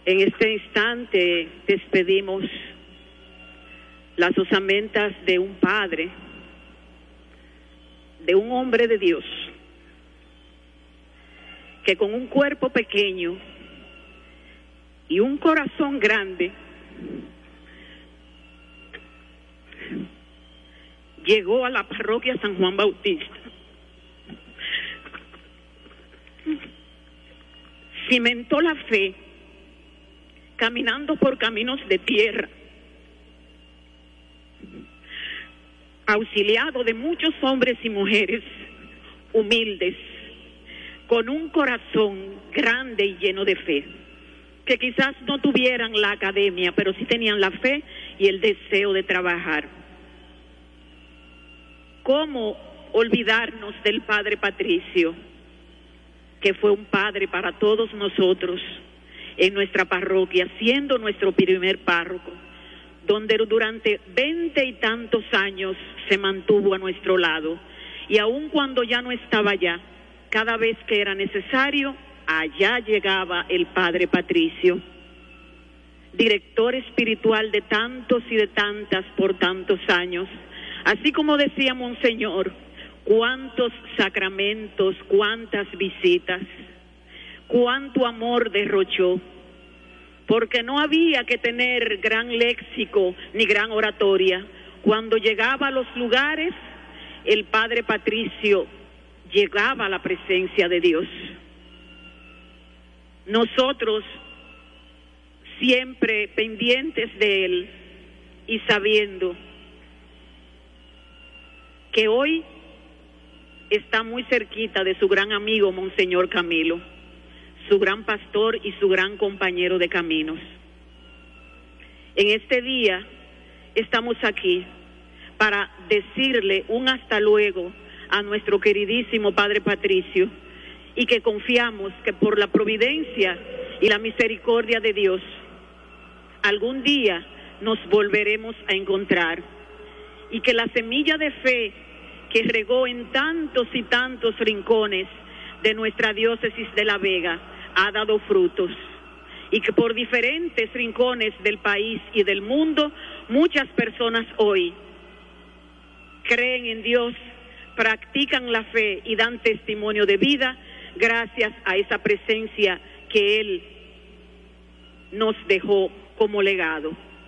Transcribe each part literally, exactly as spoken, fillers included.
En este instante despedimos las osamentas de un padre, de un hombre de Dios, que con un cuerpo pequeño y un corazón grande llegó a la parroquia San Juan Bautista, cimentó la fe caminando por caminos de tierra, auxiliado de muchos hombres y mujeres humildes, con un corazón grande y lleno de fe, que quizás no tuvieran la academia, pero sí tenían la fe y el deseo de trabajar. ¿Cómo olvidarnos del Padre Patricio, que fue un padre para todos nosotros en nuestra parroquia, siendo nuestro primer párroco, donde durante veinte y tantos años se mantuvo a nuestro lado, y aun cuando ya no estaba allá, cada vez que era necesario, allá llegaba el Padre Patricio, director espiritual de tantos y de tantas por tantos años. Así como decía Monseñor, cuántos sacramentos, cuántas visitas, cuánto amor derrochó, porque no había que tener gran léxico ni gran oratoria. Cuando llegaba a los lugares, el Padre Patricio llegaba a la presencia de Dios. Nosotros siempre pendientes de Él y sabiendo que hoy está muy cerquita de su gran amigo Monseñor Camilo, su gran pastor y su gran compañero de caminos. En este día estamos aquí para decirle un hasta luego a nuestro queridísimo Padre Patricio, y que confiamos que por la providencia y la misericordia de Dios algún día nos volveremos a encontrar, y que la semilla de fe que regó en tantos y tantos rincones de nuestra diócesis de La Vega ha dado frutos, y que por diferentes rincones del país y del mundo muchas personas hoy creen en Dios, practican la fe y dan testimonio de vida gracias a esa presencia que Él nos dejó como legado.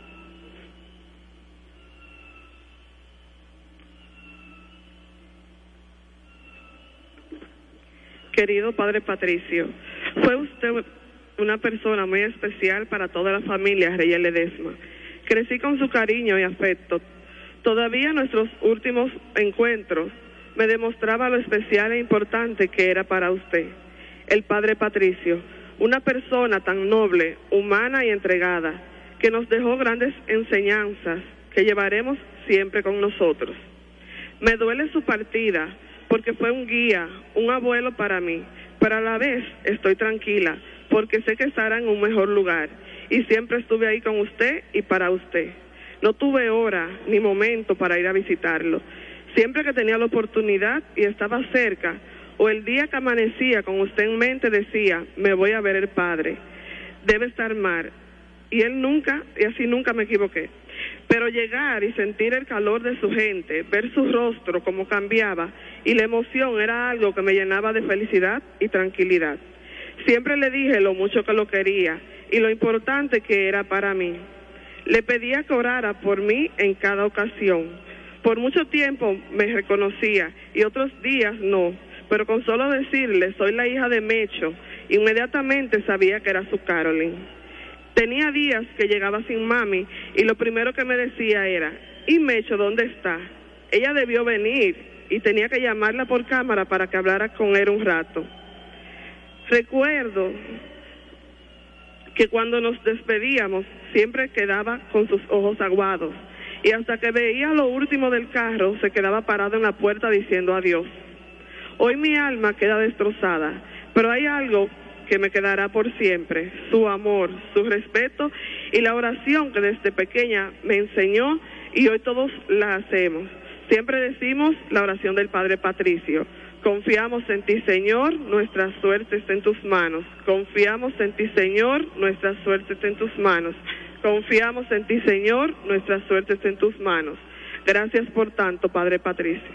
Querido Padre Patricio, fue usted una persona muy especial para toda la familia Reyes Ledesma. Crecí con su cariño y afecto. Todavía nuestros últimos encuentros me demostraba lo especial e importante que era para usted, el Padre Patricio, una persona tan noble, humana y entregada, que nos dejó grandes enseñanzas que llevaremos siempre con nosotros. Me duele su partida, porque fue un guía, un abuelo para mí, pero a la vez estoy tranquila, porque sé que estará en un mejor lugar, y siempre estuve ahí con usted y para usted. No tuve hora ni momento para ir a visitarlo. Siempre que tenía la oportunidad y estaba cerca, o el día que amanecía con usted en mente, decía, me voy a ver el Padre, debe estar mal, y él nunca, y así nunca me equivoqué. Pero llegar y sentir el calor de su gente, ver su rostro cómo cambiaba, y la emoción era algo que me llenaba de felicidad y tranquilidad. Siempre le dije lo mucho que lo quería y lo importante que era para mí. Le pedía que orara por mí en cada ocasión. Por mucho tiempo me reconocía y otros días no, pero con solo decirle soy la hija de Mecho, inmediatamente sabía que era su Carolyn. Tenía días que llegaba sin mami y lo primero que me decía era, ¿y Mecho dónde está? Ella debió venir y tenía que llamarla por cámara para que hablara con él un rato. Recuerdo que cuando nos despedíamos siempre quedaba con sus ojos aguados, y hasta que veía lo último del carro se quedaba parado en la puerta diciendo adiós. Hoy mi alma queda destrozada, pero hay algo que me quedará por siempre, su amor, su respeto y la oración que desde pequeña me enseñó y hoy todos la hacemos. Siempre decimos la oración del Padre Patricio, Confiamos en ti, Señor, nuestra suerte está en tus manos. Confiamos en ti, Señor, nuestra suerte está en tus manos. Confiamos en ti, Señor, nuestra suerte está en tus manos. Gracias por tanto, Padre Patricio.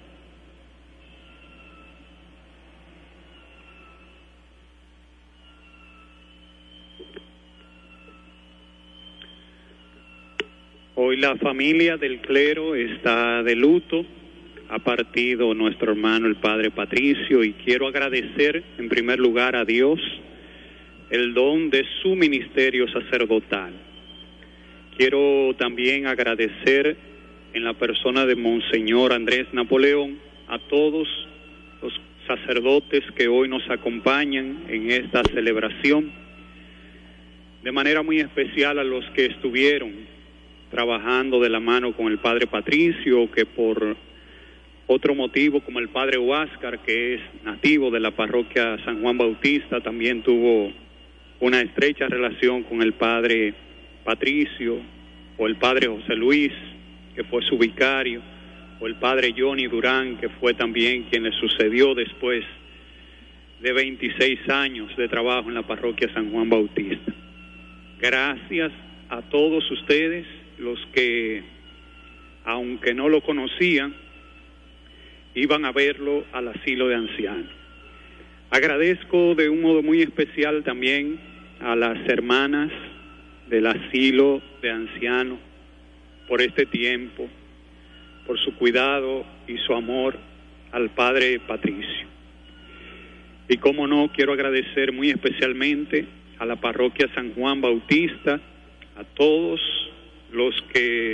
Hoy la familia del clero está de luto. Ha partido nuestro hermano el Padre Patricio y quiero agradecer en primer lugar a Dios el don de su ministerio sacerdotal. Quiero también agradecer en la persona de Monseñor Andrés Napoleón a todos los sacerdotes que hoy nos acompañan en esta celebración, de manera muy especial a los que estuvieron trabajando de la mano con el Padre Patricio, que por otro motivo, como el Padre Huáscar, que es nativo de la parroquia San Juan Bautista, también tuvo una estrecha relación con el Padre Patricio, o el Padre José Luis, que fue su vicario, o el Padre Johnny Durán, que fue también quien le sucedió después de veintiséis años de trabajo en la parroquia San Juan Bautista. Gracias a todos ustedes, los que, aunque no lo conocían, iban a verlo al asilo de ancianos. Agradezco de un modo muy especial también a las hermanas del asilo de ancianos por este tiempo, por su cuidado y su amor al Padre Patricio. Y cómo no, quiero agradecer muy especialmente a la parroquia San Juan Bautista, a todos los que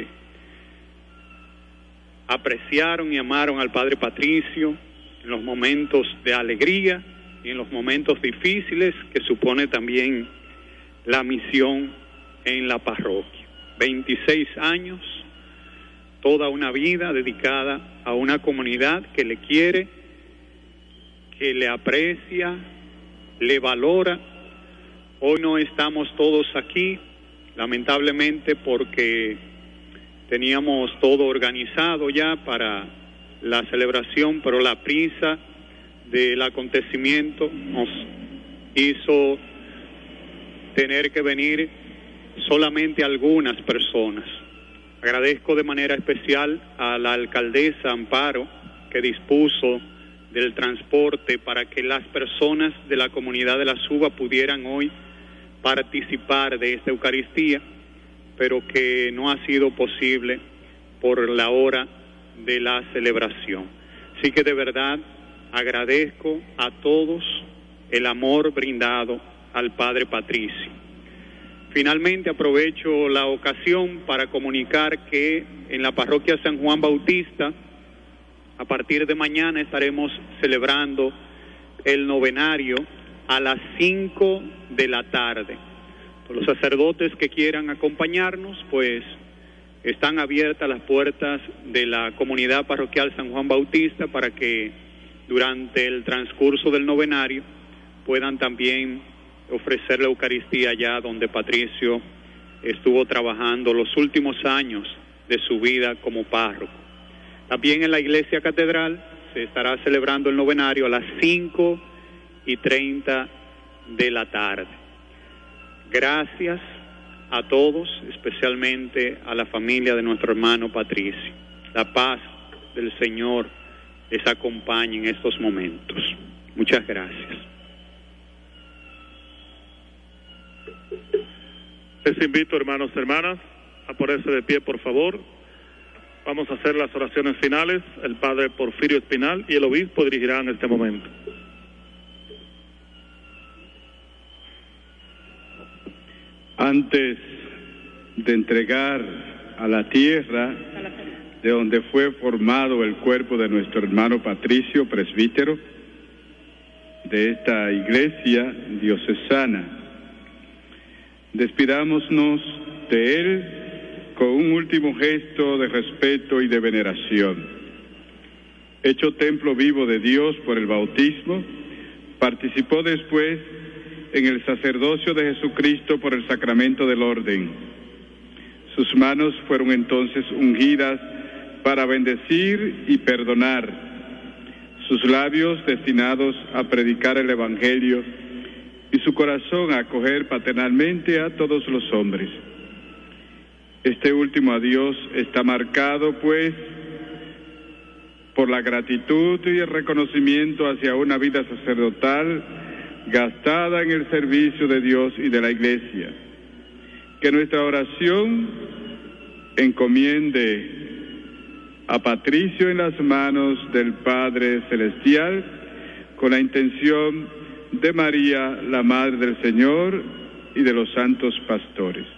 apreciaron y amaron al Padre Patricio en los momentos de alegría y en los momentos difíciles que supone también la misión en la parroquia. veintiséis años, toda una vida dedicada a una comunidad que le quiere, que le aprecia, le valora. Hoy no estamos todos aquí, lamentablemente, porque teníamos todo organizado ya para la celebración, pero la prisa del acontecimiento nos hizo tener que venir solamente algunas personas. Agradezco de manera especial a la alcaldesa Amparo, que dispuso del transporte para que las personas de la comunidad de la Suba pudieran hoy participar de esta Eucaristía, pero que no ha sido posible por la hora de la celebración. Así que de verdad agradezco a todos el amor brindado al Padre Patricio. Finalmente aprovecho la ocasión para comunicar que en la parroquia San Juan Bautista, a partir de mañana estaremos celebrando el novenario a las cinco de la tarde. Los sacerdotes que quieran acompañarnos, pues están abiertas las puertas de la comunidad parroquial San Juan Bautista para que durante el transcurso del novenario puedan también ofrecer la Eucaristía allá donde Patricio estuvo trabajando los últimos años de su vida como párroco. También en la iglesia catedral se estará celebrando el novenario a las cinco y treinta de la tarde. Gracias a todos, especialmente a la familia de nuestro hermano Patricio. La paz del Señor les acompañe en estos momentos. Muchas gracias. Les invito, hermanos y hermanas, a ponerse de pie, por favor. Vamos a hacer las oraciones finales. El Padre Porfirio Espinal y el obispo dirigirán este momento. Antes de entregar a la tierra de donde fue formado el cuerpo de nuestro hermano Patricio, presbítero de esta iglesia diocesana, despidámonos de él con un último gesto de respeto y de veneración. Hecho templo vivo de Dios por el bautismo, participó después en el sacerdocio de Jesucristo por el sacramento del orden. Sus manos fueron entonces ungidas para bendecir y perdonar. sus labios destinados a predicar el Evangelio y su corazón a acoger paternalmente a todos los hombres. Este último adiós está marcado, pues, por la gratitud y el reconocimiento hacia una vida sacerdotal gastada en el servicio de Dios y de la Iglesia. Que nuestra oración encomiende a Patricio en las manos del Padre Celestial, con la intención de María, la Madre del Señor, y de los santos pastores.